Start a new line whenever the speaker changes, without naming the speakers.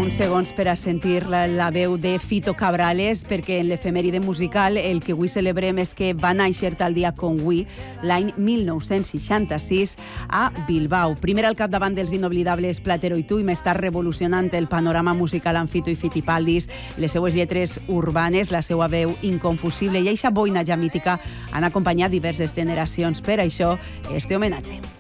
uns segons per a sentir la veu de Fito Cabrales, perquè en l'efemèride musical el que avui celebrem és que va néixer tal dia com avui, l'any 1966, a Bilbao. Primer al capdavant dels inoblidables Platero i tu, i més tard revolucionant el panorama musical amb Fito i Fitipaldis, les seues lletres urbanes, la seva veu inconfusible i eixa boina ja mítica han acompanyat diverses generacions. Per això, este homenatge.